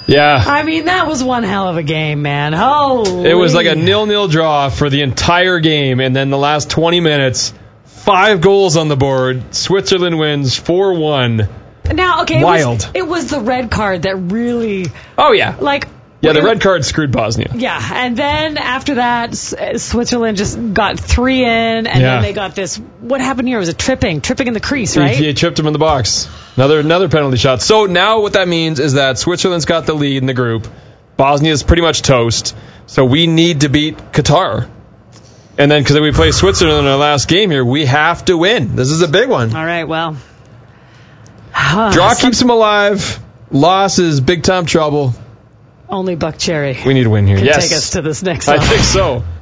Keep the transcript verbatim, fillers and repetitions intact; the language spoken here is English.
Yeah. I mean, that was one hell of a game, man. Oh, it was like a nil-nil draw for the entire game, and then the last twenty minutes, five goals on the board. Switzerland wins four one. Now, okay, Wild. It was, it was the red card that really... Oh, yeah. Like... Yeah, the red card screwed Bosnia. Yeah, and then after that, S- Switzerland just got three in, and Yeah. then they got this... What happened here? It was a tripping. Tripping in the crease, right? He, he tripped him in the box. Another another penalty shot. So now what that means is that Switzerland's got the lead in the group. Bosnia's pretty much toast. So we need to beat Qatar. And then, because we play Switzerland in our last game here, we have to win. This is a big one. All right, well... Draw keeps them alive. Loss is big-time trouble. Only Buck Cherry We need to win here. can Yes. take us to this next I one. think so.